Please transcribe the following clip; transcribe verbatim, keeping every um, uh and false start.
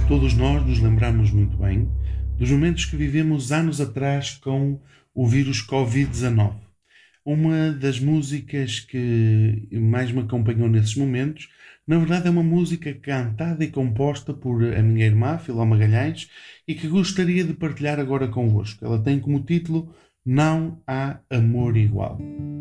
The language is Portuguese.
Todos nós nos lembramos muito bem dos momentos que vivemos anos atrás com o vírus covid dezenove. Uma das músicas que mais me acompanhou nesses momentos, na verdade é uma música cantada e composta por a minha irmã, Filó Magalhães, e que gostaria de partilhar agora convosco. Ela tem como título Não Há Amor Igual.